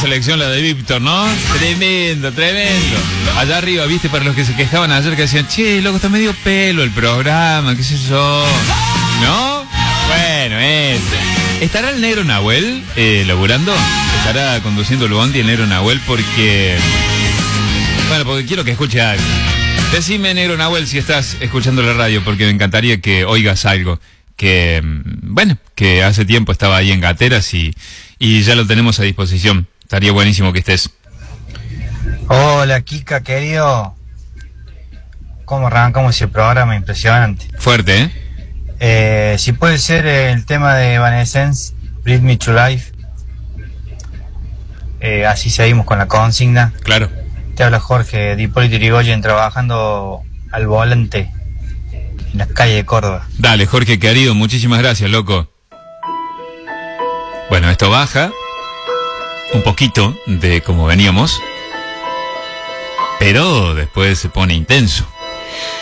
selección la de Víctor, ¿no? Tremendo, tremendo. Allá arriba, viste, para los que se quejaban ayer que decían, che, loco, está medio pelo el programa, qué sé yo. ¿No? Bueno, ¿estará el negro Nahuel laburando? ¿Estará conduciendo el bondi el negro Nahuel? Porque quiero que escuche algo. Decime, negro Nahuel, si estás escuchando la radio, porque me encantaría que oigas algo. Que hace tiempo estaba ahí en Gateras y ya lo tenemos a disposición. Estaría buenísimo que estés. Hola, Kika, querido. ¿Cómo arrancamos ese programa? Impresionante. Fuerte, si puede ser el tema de Evanescence, Breathe Me to Life. Así seguimos con la consigna. Claro. Te habla Jorge de Hipólito Yrigoyen, trabajando al volante en la calle de Córdoba. Dale, Jorge, querido, muchísimas gracias, loco. Bueno, esto baja un poquito de como veníamos, pero después se pone intenso.